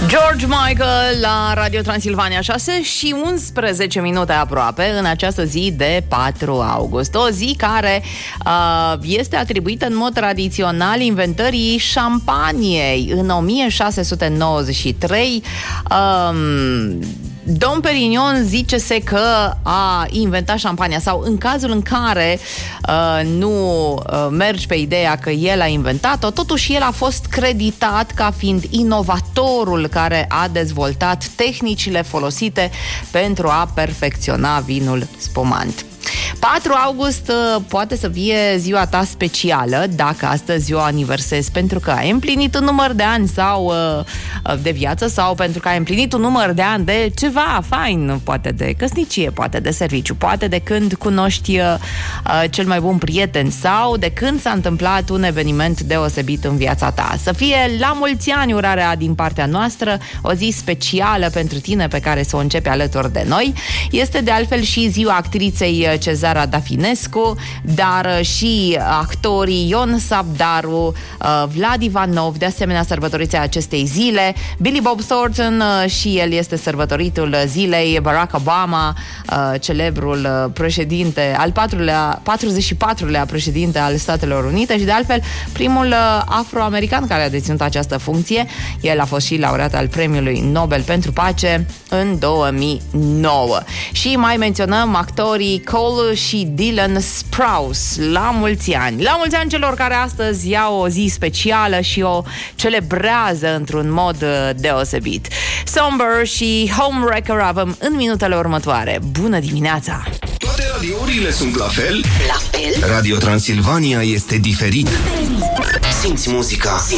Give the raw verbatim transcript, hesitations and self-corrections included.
George Michael la Radio Transilvania, șase și unsprezece minute aproape în această zi de patru august. O zi care uh, este atribuită în mod tradițional inventării șampaniei. În o mie șase sute nouăzeci și trei um, Dom Perignon zice-se că a inventat șampania, sau în cazul în care uh, nu uh, mergi pe ideea că el a inventat-o, totuși el a fost creditat ca fiind inovatorul care a dezvoltat tehnicile folosite pentru a perfecționa vinul spumant. patru august uh, poate să fie ziua ta specială dacă astăzi o aniversezi pentru că ai împlinit un număr de ani sau uh, de viață, sau pentru că ai împlinit un număr de ani de ceva fain, poate de căsnicie, poate de serviciu, poate de când cunoști uh, cel mai bun prieten, sau de când s-a întâmplat un eveniment deosebit în viața ta. Să fie la mulți ani urarea din partea noastră, o zi specială pentru tine pe care să o începi alături de noi. Este de altfel și ziua actriței Cezara Dafinescu, dar și actorii Ion Sabdaru, Vlad Ivanov, de asemenea sărbătoriți acestei zile, Billy Bob Thornton, și el este sărbătoritul zilei, Barack Obama, celebrul președinte, al patrulea, patruzeci și patrulea președinte al Statelor Unite și de altfel primul afroamerican care a deținut această funcție. El a fost și laureat al Premiului Nobel pentru Pace în două mii nouă. Și mai menționăm actorii Cole și Dylan Sprouse. La mulți ani! La mulți ani celor care astăzi iau o zi specială și o celebrează într-un mod deosebit. Somber și Homewrecker avem în minutele următoare. Bună dimineața! Toate radiourile sunt la fel? La fel? Radio Transilvania este diferit. Simți muzica.